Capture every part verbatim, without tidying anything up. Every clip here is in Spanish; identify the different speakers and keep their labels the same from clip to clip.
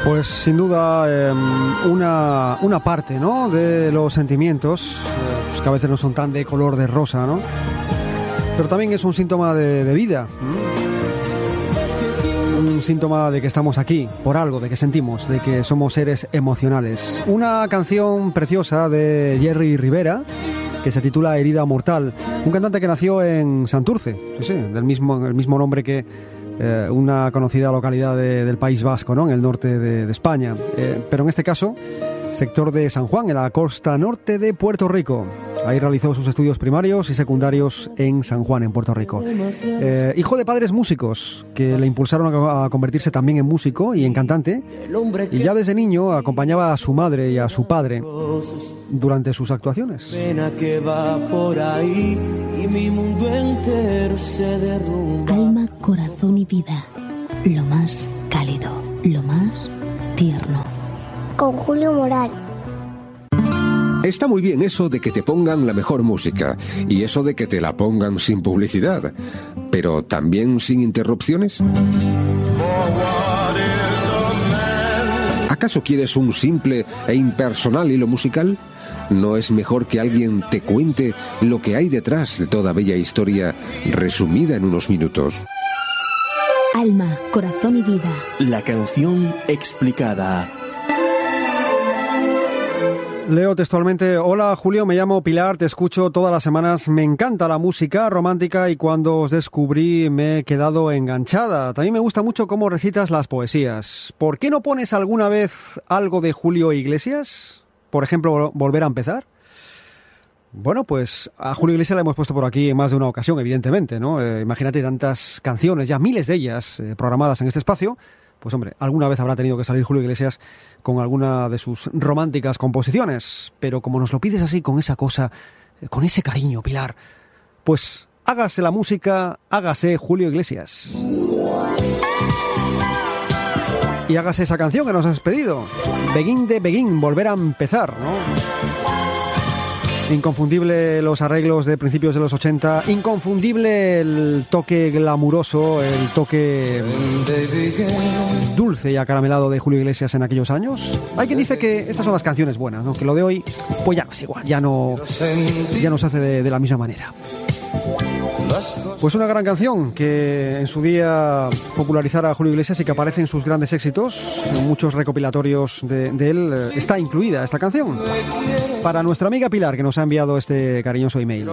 Speaker 1: Pues sin duda eh, una, una parte, ¿no?, de los sentimientos, eh, pues que a veces no son tan de color de rosa, ¿no? Pero también es un síntoma de, de vida, ¿no? Un síntoma de que estamos aquí por algo, de que sentimos, de que somos seres emocionales. Una canción preciosa de Jerry Rivera que se titula Herida Mortal, un cantante que nació en Santurce, sí, sí, del mismo, el mismo nombre que eh, una conocida localidad de, del País Vasco, ¿no?, en el norte de, de España, eh, pero en este caso sector de San Juan, en la costa norte de Puerto Rico. Ahí realizó sus estudios primarios y secundarios en San Juan, en Puerto Rico. Eh, hijo de padres músicos que le impulsaron a, a convertirse también en músico y en cantante, y ya desde niño acompañaba a su madre y a su padre durante sus actuaciones.
Speaker 2: Que va por ahí y mi mundo entero se derrumba.
Speaker 3: Alma, corazón y vida, lo más cálido, lo más tierno.
Speaker 4: Con Julio Moral.
Speaker 5: Está muy bien eso de que te pongan la mejor música y eso de que te la pongan sin publicidad, pero también sin interrupciones. ¿Acaso quieres un simple e impersonal hilo musical? ¿No es mejor que alguien te cuente lo que hay detrás de toda bella historia resumida en unos minutos?
Speaker 3: Alma, corazón y vida.
Speaker 2: La canción explicada.
Speaker 1: Leo textualmente: hola Julio, me llamo Pilar, te escucho todas las semanas, me encanta la música romántica y cuando os descubrí me he quedado enganchada. También me gusta mucho cómo recitas las poesías. ¿Por qué no pones alguna vez algo de Julio Iglesias? Por ejemplo, Volver a empezar. Bueno, pues a Julio Iglesias le hemos puesto por aquí en más de una ocasión, evidentemente, ¿no? Eh, imagínate tantas canciones, ya miles de ellas eh, programadas en este espacio. Pues hombre, alguna vez habrá tenido que salir Julio Iglesias con alguna de sus románticas composiciones. Pero como nos lo pides así, con esa cosa, con ese cariño, Pilar, pues hágase la música, hágase Julio Iglesias. Y hágase esa canción que nos has pedido, Begin de Begin, volver a empezar, ¿no? Inconfundible los arreglos de principios de los ochenta, inconfundible el toque glamuroso, el toque dulce y acaramelado de Julio Iglesias en aquellos años. Hay quien dice que estas son las canciones buenas, ¿no? Que lo de hoy, pues ya no es igual, ya no, ya no se hace de, de la misma manera. Pues una gran canción que en su día popularizara a Julio Iglesias y que aparece en sus grandes éxitos, en muchos recopilatorios de, de él, está incluida esta canción. Para nuestra amiga Pilar, que nos ha enviado este cariñoso email.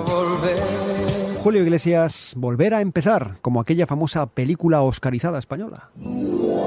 Speaker 1: Julio Iglesias, Volver a empezar, como aquella famosa película oscarizada española.